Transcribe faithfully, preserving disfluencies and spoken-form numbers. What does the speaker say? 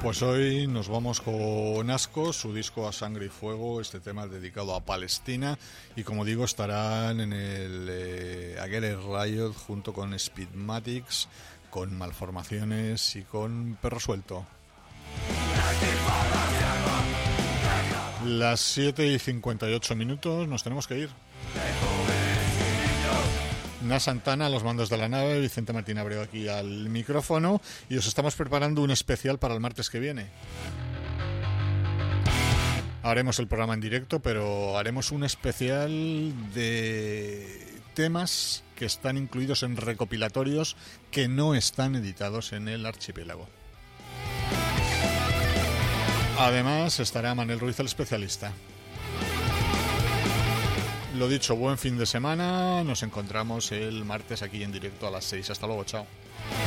Pues hoy nos vamos con Asco, su disco A Sangre y Fuego, este tema dedicado a Palestina, y como digo estarán en el eh, Aguirre Riot junto con Speedmatics, con Malformaciones y con Perro Suelto. Las siete y cincuenta y ocho minutos, nos tenemos que ir. Na Santana a los mandos de la nave, Vicente Martín Abreu aquí al micrófono, y os estamos preparando un especial para el martes que viene. Haremos el programa en directo, pero haremos un especial de temas que están incluidos en recopilatorios que no están editados en el archipiélago. Además estará Manel Ruiz, el especialista. Lo dicho, buen fin de semana. Nos encontramos el martes aquí en directo a las seis. Hasta luego, chao.